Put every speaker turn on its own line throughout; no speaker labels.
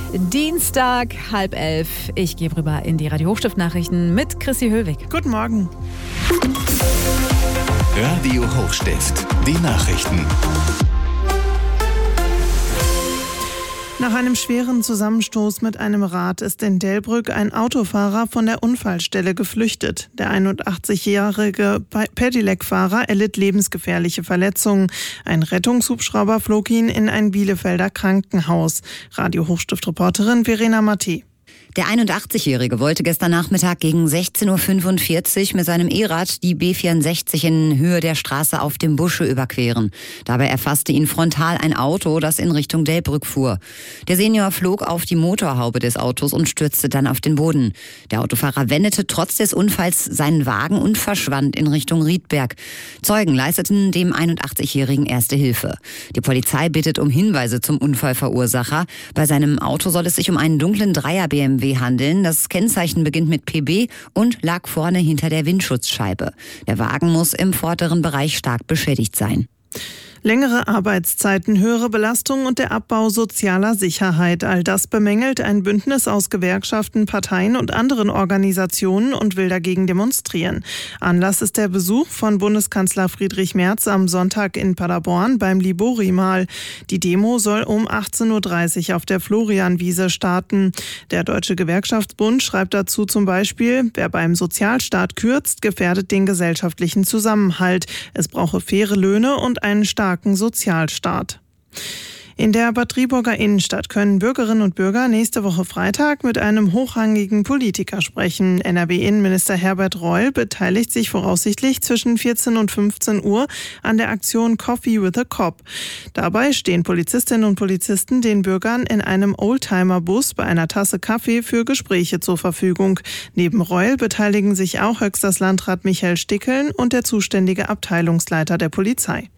Dienstag, 10:30. Ich gehe rüber in die Radio Hochstift-Nachrichten mit Chrissy Höllwig.
Guten Morgen.
Radio Hochstift, die Nachrichten.
Nach einem schweren Zusammenstoß mit einem Rad ist in Delbrück ein Autofahrer von der Unfallstelle geflüchtet. Der 81-jährige Pedelec-Fahrer erlitt lebensgefährliche Verletzungen. Ein Rettungshubschrauber flog ihn in ein Bielefelder Krankenhaus. Radio Hochstift-Reporterin Verena Matte.
Der 81-Jährige wollte gestern Nachmittag gegen 16.45 Uhr mit seinem E-Rad die B64 in Höhe der Straße auf dem Busche überqueren. Dabei erfasste ihn frontal ein Auto, das in Richtung Delbrück fuhr. Der Senior flog auf die Motorhaube des Autos und stürzte dann auf den Boden. Der Autofahrer wendete trotz des Unfalls seinen Wagen und verschwand in Richtung Riedberg. Zeugen leisteten dem 81-Jährigen erste Hilfe. Die Polizei bittet um Hinweise zum Unfallverursacher. Bei seinem Auto soll es sich um einen dunklen Dreier-BMW handeln. Das Kennzeichen beginnt mit PB und lag vorne hinter der Windschutzscheibe. Der Wagen muss im vorderen Bereich stark beschädigt sein.
Längere Arbeitszeiten, höhere Belastung und der Abbau sozialer Sicherheit. All das bemängelt ein Bündnis aus Gewerkschaften, Parteien und anderen Organisationen und will dagegen demonstrieren. Anlass ist der Besuch von Bundeskanzler Friedrich Merz am Sonntag in Paderborn beim Libori-Mal. Die Demo soll um 18.30 Uhr auf der Florianwiese starten. Der Deutsche Gewerkschaftsbund schreibt dazu zum Beispiel, wer beim Sozialstaat kürzt, gefährdet den gesellschaftlichen Zusammenhalt. Es brauche faire Löhne und einen starken Sozialstaat. In der Bad Driburger Innenstadt können Bürgerinnen und Bürger nächste Woche Freitag mit einem hochrangigen Politiker sprechen. NRW-Innenminister Herbert Reul beteiligt sich voraussichtlich zwischen 14 und 15 Uhr an der Aktion Coffee with a Cop. Dabei stehen Polizistinnen und Polizisten den Bürgern in einem Oldtimer-Bus bei einer Tasse Kaffee für Gespräche zur Verfügung. Neben Reul beteiligen sich auch Höchsters Landrat Michael Stickeln und der zuständige Abteilungsleiter der Polizei.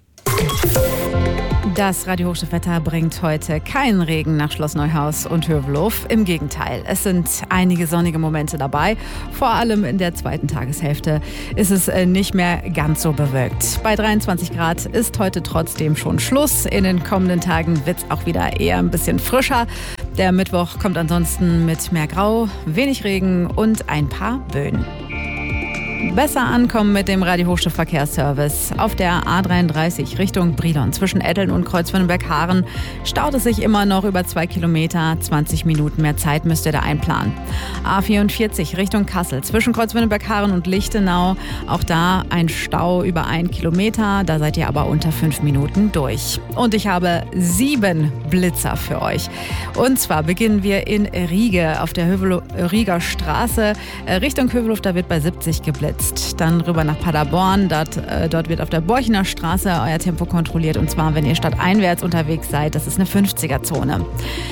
Das Radio Hochstift-Wetter bringt heute keinen Regen nach Schloss Neuhaus und Hövelhof. Im Gegenteil, es sind einige sonnige Momente dabei. Vor allem in der zweiten Tageshälfte ist es nicht mehr ganz so bewölkt. Bei 23 Grad ist heute trotzdem schon Schluss. In den kommenden Tagen wird es auch wieder eher ein bisschen frischer. Der Mittwoch kommt ansonsten mit mehr Grau, wenig Regen und ein paar Böen. Besser ankommen mit dem Radio Hochstift Verkehrsservice. Auf der A33 Richtung Brilon zwischen Etteln und Kreuzwennenberg-Haaren staut es sich immer noch über 2 Kilometer. 20 Minuten mehr Zeit müsst ihr da einplanen. A44 Richtung Kassel zwischen Kreuzwennenberg-Haaren und Lichtenau. Auch da ein Stau über 1 Kilometer. Da seid ihr aber unter 5 Minuten durch. Und ich habe 7 Blitzer für euch. Und zwar beginnen wir in Riege auf der Rieger Straße Richtung Hövelhof. Da wird bei 70 geblitzt. Dann rüber nach Paderborn. Dort wird auf der Borchener Straße euer Tempo kontrolliert. Und zwar, wenn ihr stadteinwärts unterwegs seid. Das ist eine 50er-Zone.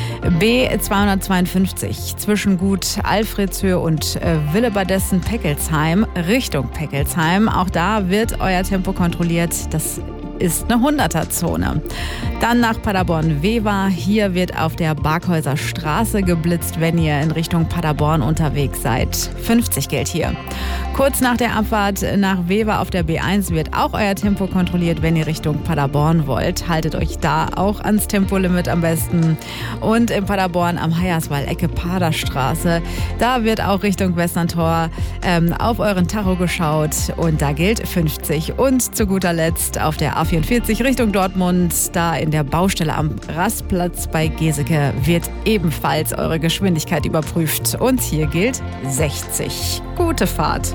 B252 zwischen Gut Alfredshöhe und Willebadessen-Peckelsheim Richtung Peckelsheim. Auch da wird euer Tempo kontrolliert. Das ist eine 100er-Zone. Dann nach Paderborn-Wever. Hier wird auf der Barkhäuser Straße geblitzt, wenn ihr in Richtung Paderborn unterwegs seid. 50 gilt hier. Kurz nach der Abfahrt nach Wever auf der B1 wird auch euer Tempo kontrolliert, wenn ihr Richtung Paderborn wollt. Haltet euch da auch ans Tempolimit am besten. Und in Paderborn am Heierswall, Ecke Paderstraße, da wird auch Richtung Westerntor auf euren Tacho geschaut und da gilt 50. Und zu guter Letzt auf der A44 Richtung Dortmund, da in der Baustelle am Rastplatz bei Geseke wird ebenfalls eure Geschwindigkeit überprüft und hier gilt 60. Gute Fahrt.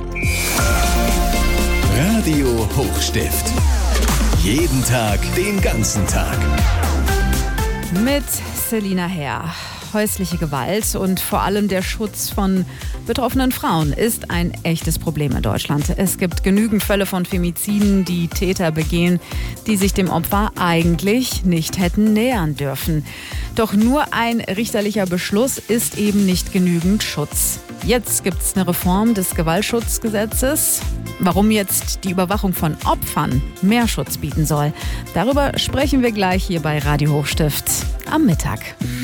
Radio Hochstift. Jeden Tag, den ganzen Tag.
Mit Selina Herr. Häusliche Gewalt und vor allem der Schutz von betroffenen Frauen ist ein echtes Problem in Deutschland. Es gibt genügend Fälle von Femiziden, die Täter begehen, die sich dem Opfer eigentlich nicht hätten nähern dürfen. Doch nur ein richterlicher Beschluss ist eben nicht genügend Schutz. Jetzt gibt es eine Reform des Gewaltschutzgesetzes. Warum jetzt die Überwachung von Opfern mehr Schutz bieten soll, darüber sprechen wir gleich hier bei Radio Hochstift am Mittag.